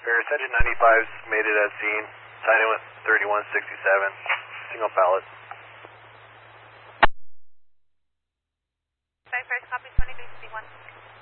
Engine 95's made it at scene. Sign in with 3167. Single pallet. First copy 2361.